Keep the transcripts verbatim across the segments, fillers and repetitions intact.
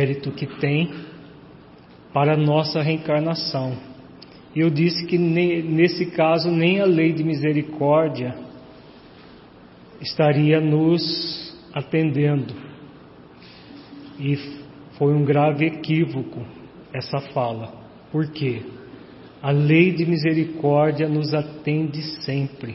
mérito que tem para a nossa reencarnação. Eu disse que nesse caso nem a lei de misericórdia estaria nos atendendo. E foi um grave equívoco essa fala. Por quê? A lei de misericórdia nos atende sempre.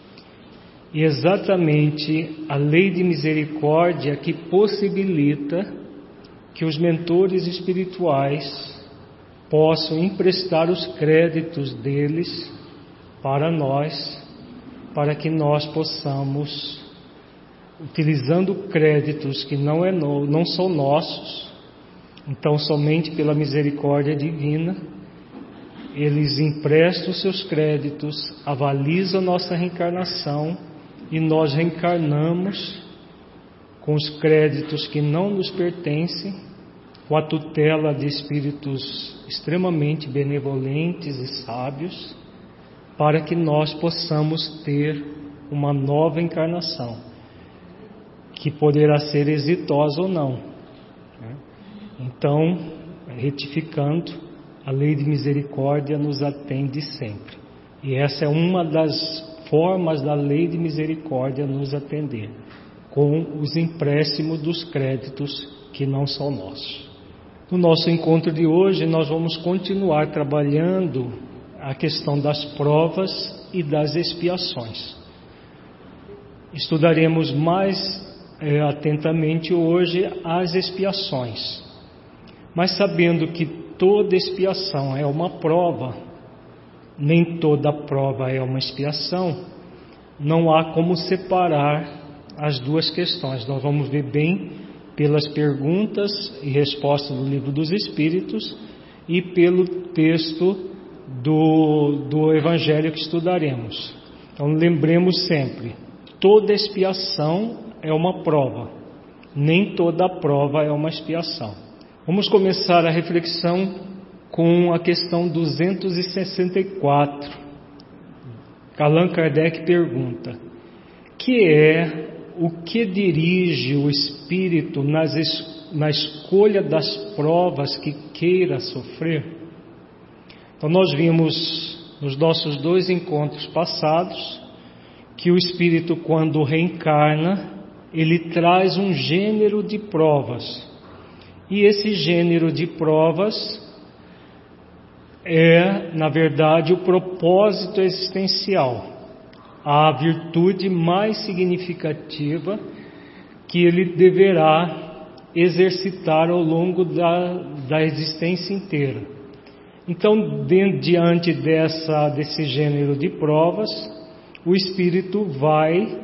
E exatamente a lei de misericórdia que possibilita que os mentores espirituais possam emprestar os créditos deles para nós, para que nós possamos, utilizando créditos que não, é no, não são nossos, então somente pela misericórdia divina, eles emprestam os seus créditos, avalizam a nossa reencarnação e nós reencarnamos com os créditos que não nos pertencem, com a tutela de espíritos extremamente benevolentes e sábios, para que nós possamos ter uma nova encarnação, que poderá ser exitosa ou não. Então, retificando, a lei de misericórdia nos atende sempre. E essa é uma das formas da lei de misericórdia nos atender, com os empréstimos dos créditos que não são nossos. No nosso encontro de hoje, nós vamos continuar trabalhando a questão das provas e das expiações. Estudaremos mais é, atentamente hoje as expiações, mas sabendo que toda expiação é uma prova, nem toda prova é uma expiação, não há como separar as duas questões. Nós vamos ver bem pelas perguntas e respostas do Livro dos Espíritos e pelo texto do, do Evangelho que estudaremos. Então lembremos sempre, toda expiação é uma prova, nem toda prova é uma expiação. Vamos começar a reflexão com a questão duzentos e sessenta e quatro. Allan Kardec pergunta: que é o que dirige o espírito nas es, na escolha das provas que queira sofrer? Então nós vimos nos nossos dois encontros passados que o espírito, quando reencarna, ele traz um gênero de provas. E esse gênero de provas é, na verdade, o propósito existencial, a virtude mais significativa que ele deverá exercitar ao longo da, da existência inteira. Então, de, diante dessa, desse gênero de provas, o espírito vai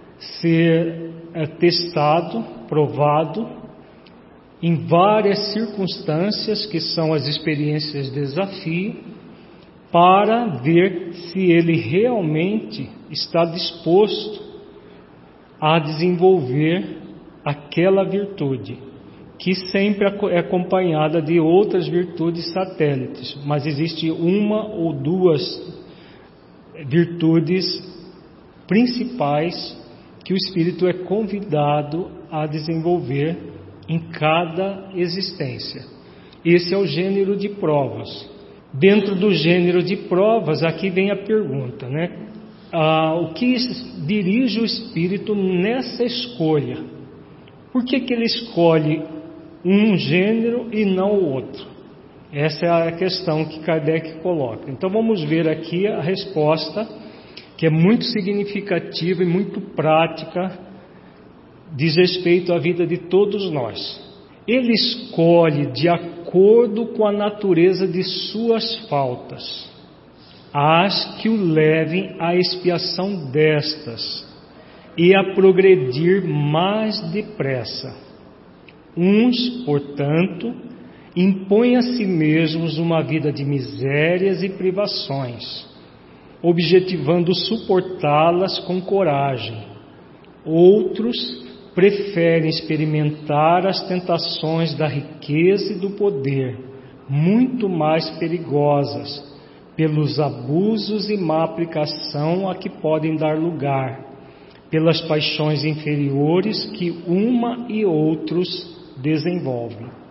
ser é, testado, provado, em várias circunstâncias, que são as experiências de desafio, para ver se ele realmente está disposto a desenvolver aquela virtude, que sempre é acompanhada de outras virtudes satélites, mas existe uma ou duas virtudes principais que o espírito é convidado a desenvolver em cada existência. Esse é o gênero de provas. Dentro do gênero de provas, aqui vem a pergunta, né? Ah, o que dirige o espírito nessa escolha? Por que que ele escolhe um gênero e não o outro? Essa é a questão que Kardec coloca. Então vamos ver aqui a resposta, que é muito significativa e muito prática, diz respeito à vida de todos nós. Ele escolhe de acordo com a natureza de suas faltas, as que o levem à expiação destas e a progredir mais depressa. Uns, portanto, impõem a si mesmos uma vida de misérias e privações, objetivando suportá-las com coragem. Outros preferem experimentar as tentações da riqueza e do poder, muito mais perigosas, pelos abusos e má aplicação a que podem dar lugar, pelas paixões inferiores que uma e outros desenvolvem.